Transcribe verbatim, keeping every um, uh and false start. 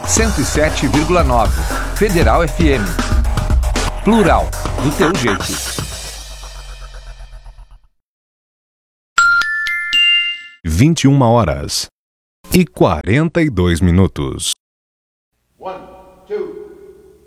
cento e sete vírgula nove. Federal F M. Plural, do teu jeito. vinte e uma horas e quarenta e dois minutos. One, two.